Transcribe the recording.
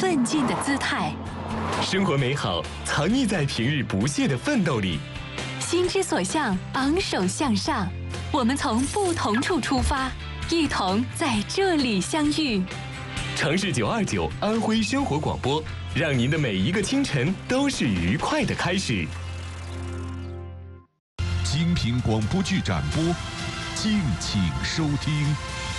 奋进的姿态。 生活美好藏匿在平日不懈的奋斗里。 心之所向，昂首向上。我们从不同处出发，一同在这里相遇。 城市929安徽生活广播，让您的每一个清晨都是愉快的开始。 精品广播剧展播，敬请收听。